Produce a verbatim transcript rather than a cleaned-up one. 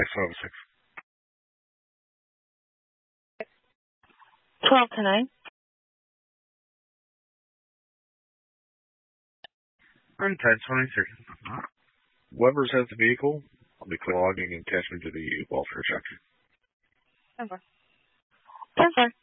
six one oh six. twelve to nine. On ten twenty-three. Whoever's has the vehicle, I'll be logging and attachment to the welfare chapter. ten four. ten four.